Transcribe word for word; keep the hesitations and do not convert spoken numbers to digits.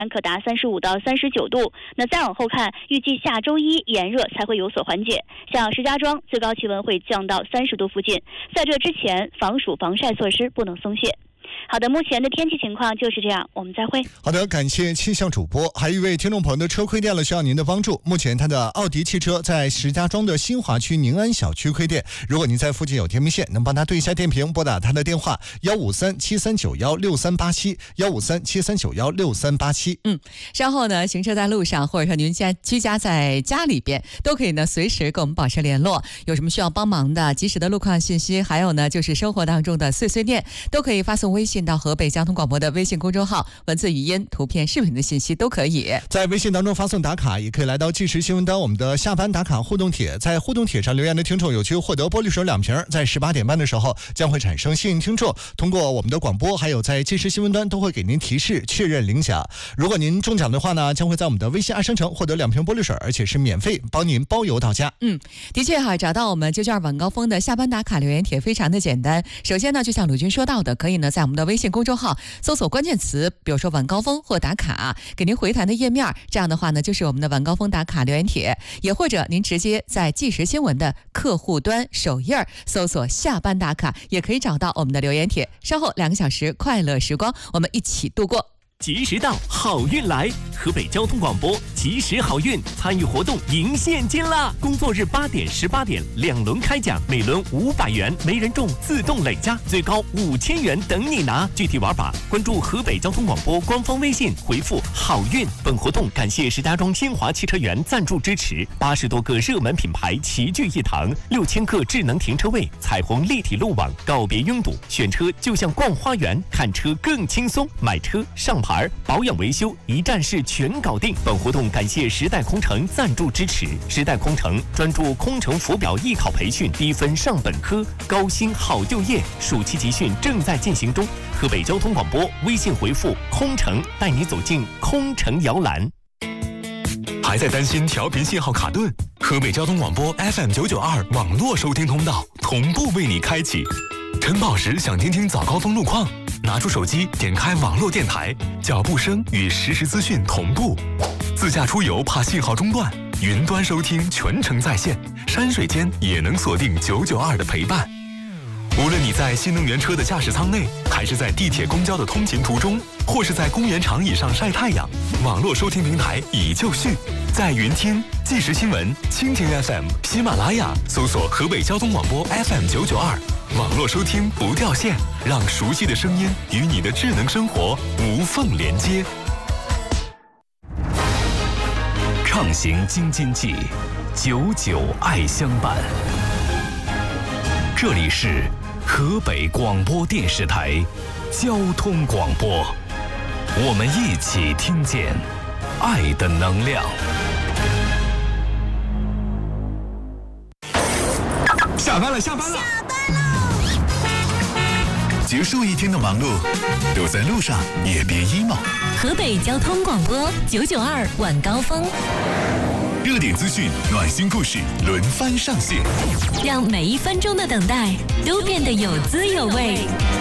可达三十五到三十九度。那再往后看，预计下周一炎热才会有所缓解。像石家庄最高气温会降到三十度附近，在这之前，防暑防晒措施不能松懈。好的，目前的天气情况就是这样，我们再会。 好的，感谢气象主播。还有一位听众朋友的车亏电了，需要您的帮助。目前他的奥迪汽车在石家庄的新华区宁安小区亏电，如果您在附近有天明线，能帮他对一下电瓶，拨打他的电话幺五三七三九幺六三八七幺五三七三九幺六三八七。 嗯，稍后呢，行车在路上，或者说您家居家在家里边，都可以呢随时跟我们保持联络。有什么需要帮忙的，及时的路况信息，还有呢就是生活当中的碎碎念，都可以发送微信到河北交通广播的微信公众号，文字、语音、图片、视频的信息都可以。 在微信当中发送打卡，也可以来到即时新闻单我们的下班打卡互动帖，在互动帖上留言的听众有机会获得玻璃水两瓶，在十八点半的时候将会产生幸运听众，通过我们的广播还有在即时新闻端都会给您提示确认领奖。如果您中奖的话呢，将会在我们的微信二商城获得两瓶玻璃水，而且是免费帮您包邮到家。 嗯，的确哈，找到我们九九二晚高峰的下班打卡留言帖非常的简单。首先呢，就像鲁军说到的，可以呢在我们的微信公众号搜索关键词，比如说晚高峰或打卡，给您回弹的页面，这样的话呢就是我们的晚高峰打卡留言帖。也或者您直接在即时新闻的客户端首页搜索下班打卡，也可以找到我们的留言帖。稍后两个小时快乐时光，我们一起度过。 及时到，好运来！河北交通广播及时好运，参与活动赢现金啦！工作日八点、十八点两轮开奖，每轮五百元，没人中自动累加，最高五千元等你拿。具体玩法，关注河北交通广播官方微信，回复好运。本活动感谢石家庄新华汽车园赞助支持，八十多个热门品牌齐聚一堂，六千个智能停车位，彩虹立体路网，告别拥堵，选车就像逛花园，看车更轻松，买车上牌。保养维修一站式全搞定。本活动感谢时代空乘赞助支持。时代空乘专注空乘浮表艺考培训，低分上本科，高薪好就业。暑期集训正在进行中。河北交通广播微信回复空乘，带你走进空乘摇篮。 还在担心调频信号卡顿？河北交通广播 F M 九九二网络收听通道同步为你开启。晨跑时想听听早高峰路况，拿出手机点开网络电台，脚步声与实时资讯同步。自驾出游怕信号中断，云端收听全程在线，山水间也能锁定九九二的陪伴。无论你在新能源车的驾驶舱内，还是在地铁公交的通勤途中，或是在公园长椅上晒太阳，网络收听平台已就绪，在云听、即时新闻、蜻蜓 F M、喜马拉雅搜索河北交通广播 F M 九九二，网络收听不掉线，让熟悉的声音与你的智能生活无缝连接。 畅行京津冀，久久爱相伴。这里是河北广播电视台交通广播，我们一起听见爱的能量。 下班了，下班了， 下班喽！ 结束一天的忙碌，都在路上也别 emo。 河北交通广播九九二晚高峰， 热点资讯、暖心故事轮番上线， 让每一分钟的等待都变得有滋有味。